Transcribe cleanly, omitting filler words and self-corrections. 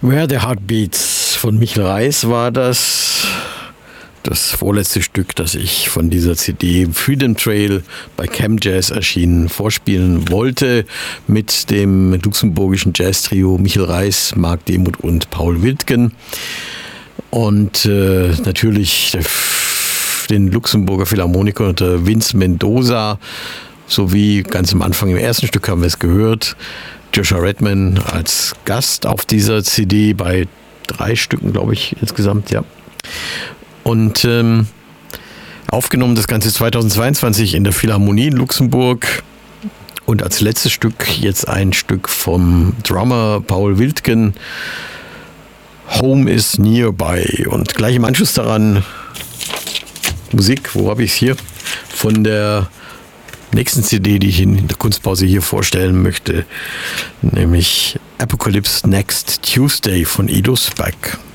Where the Heart Beats von Michel Reiss war das vorletzte Stück, das ich von dieser CD Freedom Trail bei Cam Jazz erschienen vorspielen wollte, mit dem luxemburgischen Jazz-Trio Michel Reiss, Marc Demuth und Paul Wildgen. Und natürlich den Luxemburger Philharmoniker unter Vince Mendoza, sowie ganz am Anfang im ersten Stück haben wir es gehört, Joshua Redman als Gast auf dieser CD bei 3 Stücken, glaube ich, insgesamt, ja. Und aufgenommen das Ganze 2022 in der Philharmonie in Luxemburg. Und als letztes Stück jetzt ein Stück vom Drummer Paul Wildgen, Home is Nearby. Und gleich im Anschluss daran Musik, wo habe ich es hier? Von der nächsten CD, die ich in der Kunstpause hier vorstellen möchte, nämlich Apocalypse Next Tuesday von Ido Spack.